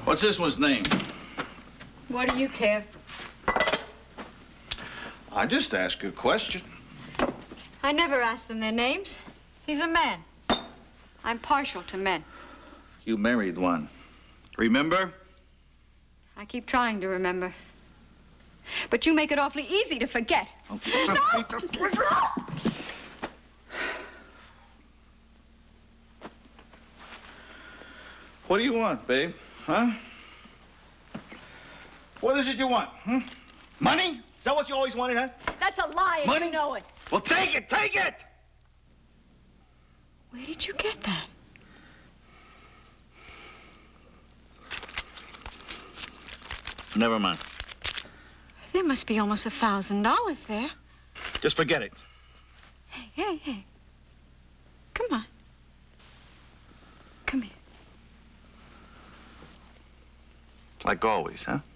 What's this one's name? What do you care? I just ask a question. I never ask them their names. He's a man. I'm partial to men. You married one. Remember? I keep trying to remember. But you make it awfully easy to forget. What do you want, babe? Huh? What is it you want? Money? Is that what you always wanted, huh? That's a lie, and Money? you know it. Well, take it! Take it! Where did you get that? Never mind. There must be almost $1,000 there. Just forget it. Hey. Come on. Come here. Like always, huh?